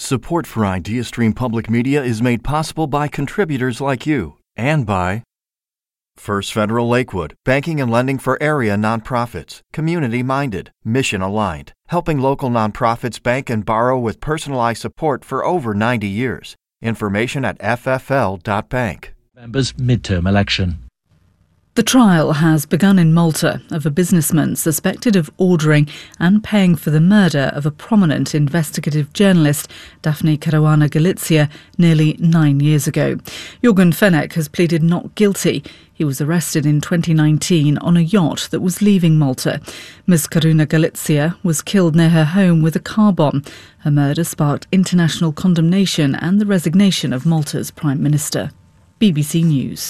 Support for IdeaStream Public Media is made possible by contributors like you and by First Federal Lakewood, banking and lending for area nonprofits, community-minded, mission-aligned, helping local nonprofits bank and borrow with personalized support for over 90 years. Information at ffl.bank. Members' midterm election. The trial has begun in Malta of a businessman suspected of ordering and paying for the murder of a prominent investigative journalist, Daphne Caruana Galizia, nearly 9 years ago. Jorgen Fenech has pleaded not guilty. He was arrested in 2019 on a yacht that was leaving Malta. Ms. Caruana Galizia was killed near her home with a car bomb. Her murder sparked international condemnation and the resignation of Malta's Prime Minister. BBC News.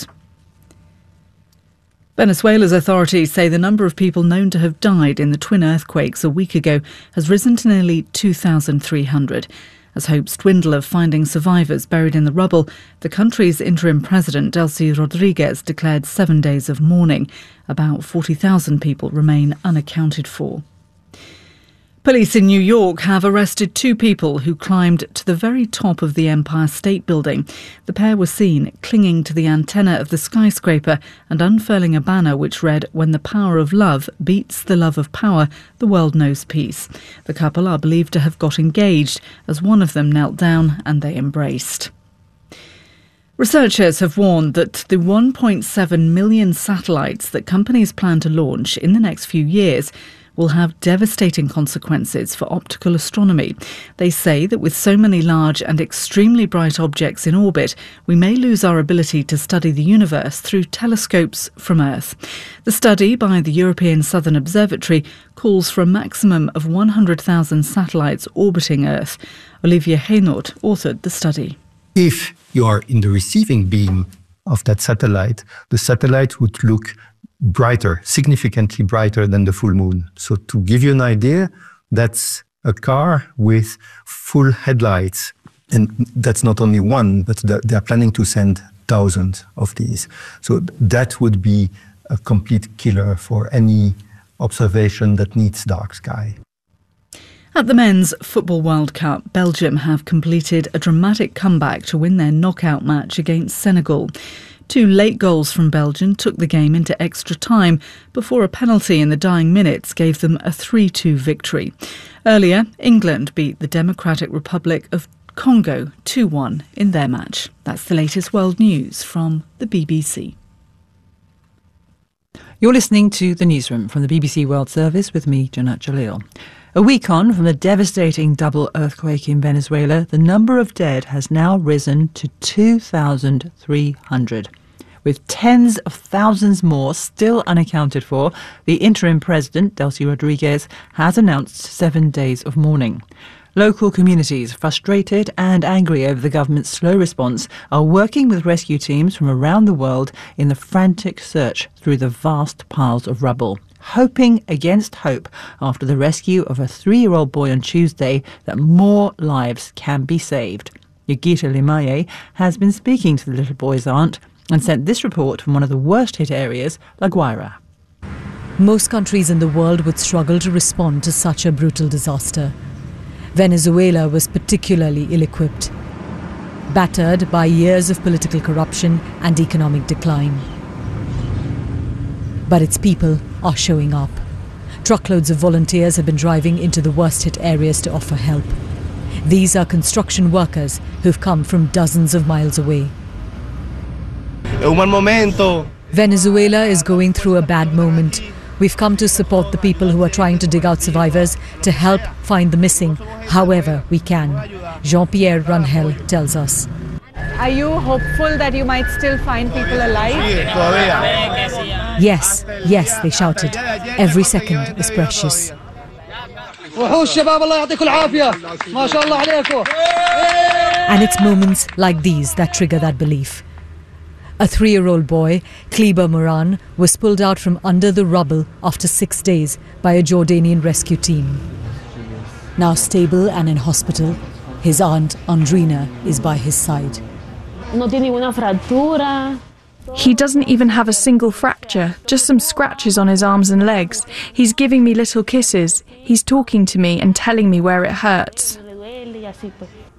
Venezuela's authorities say the number of people known to have died in the twin earthquakes a week ago has risen to nearly 2,300. As hopes dwindle of finding survivors buried in the rubble, the country's interim president, Delcy Rodriguez, declared 7 days of mourning. About 40,000 people remain unaccounted for. Police in New York have arrested 2 people who climbed to the very top of the Empire State Building. The pair were seen clinging to the antenna of the skyscraper and unfurling a banner which read, "When the power of love beats the love of power, the world knows peace." The couple are believed to have got engaged as one of them knelt down and they embraced. Researchers have warned that the 1.7 million satellites that companies plan to launch in the next few years will have devastating consequences for optical astronomy. They say that with so many large and extremely bright objects in orbit, we may lose our ability to study the universe through telescopes from Earth. The study by the European Southern Observatory calls for a maximum of 100,000 satellites orbiting Earth. Olivier Hainaut authored the study. If you are in the receiving beam of that satellite, the satellite would look brighter, significantly brighter than the full moon. So to give you an idea, that's a car with full headlights. And that's not only one, but they're planning to send thousands of these. So that would be a complete killer for any observation that needs dark sky. At the Men's Football World Cup, Belgium have completed a dramatic comeback to win their knockout match against Senegal. 2 late goals from Belgium took the game into extra time before a penalty in the dying minutes gave them a 3-2 victory. Earlier, England beat the Democratic Republic of Congo 2-1 in their match. That's the latest world news from the BBC. You're listening to The Newsroom from the BBC World Service with me, Janat Jalil. A week on from the devastating double earthquake in Venezuela, the number of dead has now risen to 2,300. With tens of thousands more still unaccounted for, the interim president, Delcy Rodriguez, has announced 7 days of mourning. Local communities, frustrated and angry over the government's slow response, are working with rescue teams from around the world in the frantic search through the vast piles of rubble, hoping against hope after the rescue of a 3-year-old boy on Tuesday that more lives can be saved. Yogita Limaye has been speaking to the little boy's aunt and sent this report from one of the worst-hit areas, La Guaira. Most countries in the world would struggle to respond to such a brutal disaster. Venezuela was particularly ill-equipped, battered by years of political corruption and economic decline. But its people are showing up. Truckloads of volunteers have been driving into the worst-hit areas to offer help. These are construction workers who've come from dozens of miles away. Venezuela is going through a bad moment. We've come to support the people who are trying to dig out survivors, to help find the missing however we can. Jean-Pierre Rangel tells us. Are you hopeful that you might still find people alive? Yes, they shouted. Every second is precious. And it's moments like these that trigger that belief. A 3-year-old boy, Kleber Moran, was pulled out from under the rubble after 6 days by a Jordanian rescue team. Now stable and in hospital, his aunt Andrina is by his side. He doesn't even have a single fracture, just some scratches on his arms and legs. He's giving me little kisses. He's talking to me and telling me where it hurts.